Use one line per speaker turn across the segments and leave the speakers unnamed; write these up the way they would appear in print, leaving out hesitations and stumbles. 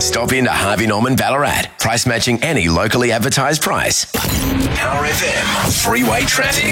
Stop into Harvey Norman Ballarat. Price matching any locally advertised price. Power FM freeway traffic.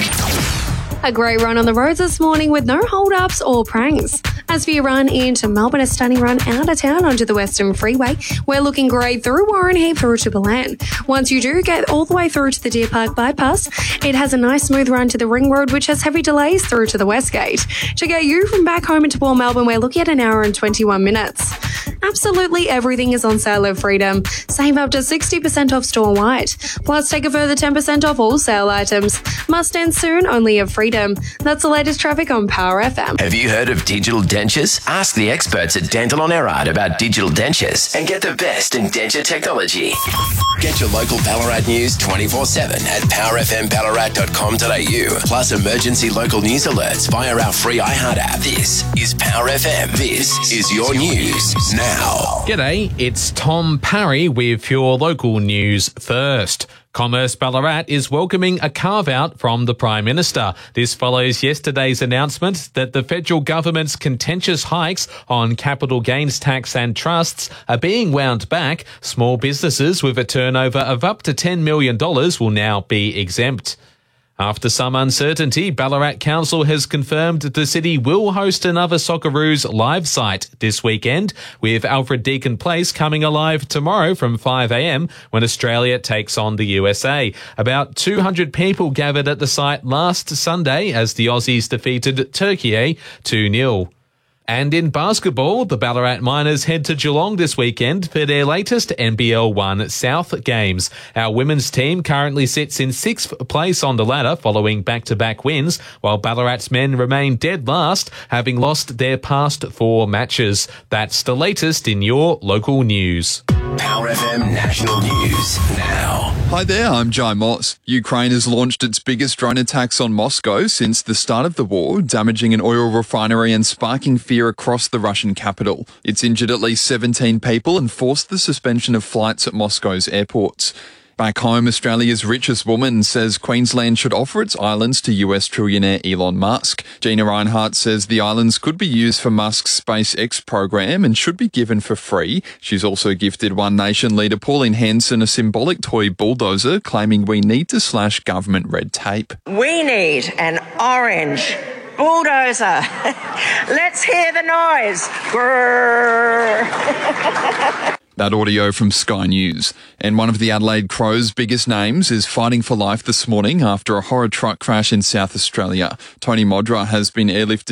A great run on the roads this morning with no hold-ups or pranks. As for your run into Melbourne, a stunning run out of town onto the Western Freeway. We're looking great through Warren Heap through to Belen. Once you do get all the way through to the Deer Park bypass, it has a nice smooth run to the Ring Road, which has heavy delays through to the Westgate. To get you from back home into Port Melbourne, we're looking at an hour and 21 minutes. Absolutely everything is on sale at Freedom. Save up to 60% off store-wide. Plus, take a further 10% off all sale items. Must end soon, only at Freedom. That's the latest traffic on Power FM.
Have you heard of digital dentures? Ask the experts at Dental on Erard about digital dentures and get the best in denture technology. Get your local Ballarat news 24/7 at powerfmballarat.com.au. Plus emergency local news alerts via our free iHeart app. This is Power FM. This is your news now.
G'day, it's Tom Parry with your local news first. Commerce Ballarat is welcoming a carve-out from the Prime Minister. This follows yesterday's announcement that the federal government's contentious hikes on capital gains tax and trusts are being wound back. Small businesses with a turnover of up to $10 million will now be exempt. After some uncertainty, Ballarat Council has confirmed the city will host another Socceroos live site this weekend, with Alfred Deakin Place coming alive tomorrow from 5 a.m. when Australia takes on the USA. About 200 people gathered at the site last Sunday as the Aussies defeated Turkey 2-0. And in basketball, the Ballarat Miners head to Geelong this weekend for their latest NBL 1 South games. Our women's team currently sits in 6th place on the ladder following back-to-back wins, while Ballarat's men remain dead last, having lost their past 4 matches. That's the latest in your local news.
Power FM National News now.
Hi there, I'm Jai Moss. Ukraine has launched its biggest drone attacks on Moscow since the start of the war, damaging an oil refinery and sparking fear across the Russian capital. It's injured at least 17 people and forced the suspension of flights at Moscow's airports. Back home, Australia's richest woman says Queensland should offer its islands to US trillionaire Elon Musk. Gina Reinhart says the islands could be used for Musk's SpaceX program and should be given for free. She's also gifted One Nation leader Pauline Hanson a symbolic toy bulldozer, claiming we need to slash government red tape.
We need an orange bulldozer. Let's hear the noise. Grrr.
That audio from Sky News. And one of the Adelaide Crows' biggest names is fighting for life this morning after a horror truck crash in South Australia. Tony Modra has been airlifted